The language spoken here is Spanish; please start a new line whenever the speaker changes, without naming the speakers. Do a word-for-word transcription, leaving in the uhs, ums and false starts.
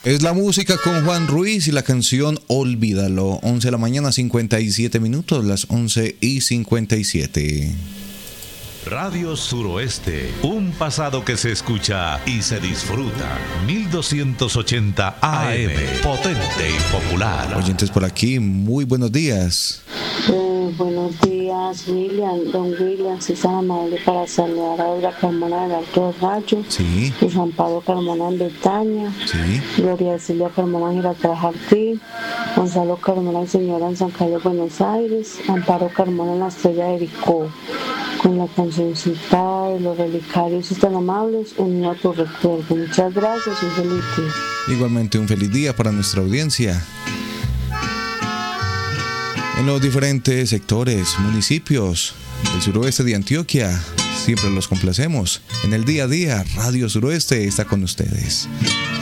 Es la música con Juan Ruiz y la canción Olvídalo. once de la mañana, cincuenta y siete minutos, las once y cincuenta y siete.
Radio Suroeste, un pasado que se escucha y se disfruta. mil doscientos ochenta A M, potente y popular.
Oyentes por aquí, muy buenos días.
Eh, buenos días, William, don William, si es tan amable para saludar a Olga Carmona del Alto del Rayo,
Sí.
Luz Amparo Carmona en Bretaña,
Sí.
Gloria Silvia Carmona en Giratrajartí, Gonzalo Carmona y Señora en San Carlos, Buenos Aires, Amparo Carmona en la Estrella de Vicó, con la cancioncita de los relicarios y tan amables, unido a tu recuerdo. Muchas gracias y un feliz día.
Igualmente un feliz día para nuestra audiencia. En los diferentes sectores, municipios del suroeste de Antioquia, siempre los complacemos. En el día a día, Radio Suroeste está con ustedes.